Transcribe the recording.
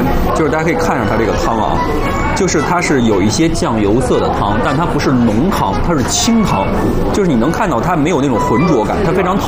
就是大家可以看着它这个汤啊，就是它是有一些酱油色的汤，但它不是浓汤，它是清汤，就是你能看到它没有那种浑浊感，它非常透